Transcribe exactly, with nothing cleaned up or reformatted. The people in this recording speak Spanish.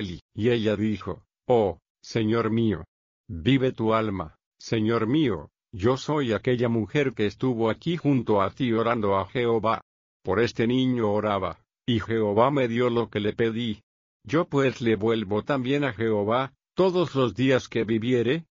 Y ella dijo, oh, Señor mío, vive tu alma, Señor mío, yo soy aquella mujer que estuvo aquí junto a ti orando a Jehová. Por este niño oraba, y Jehová me dio lo que le pedí. Yo pues le vuelvo también a Jehová, todos los días que viviere,